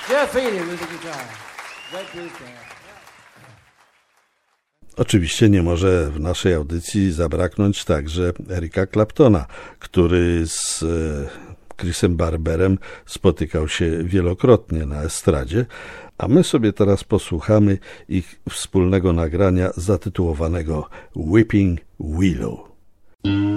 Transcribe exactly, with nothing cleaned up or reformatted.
Jeff Feely with the guitar. Great group there. Oczywiście nie może w naszej audycji zabraknąć także Erika Claptona, który z Chrisem Barberem spotykał się wielokrotnie na estradzie, a my sobie teraz posłuchamy ich wspólnego nagrania zatytułowanego Weeping Willow.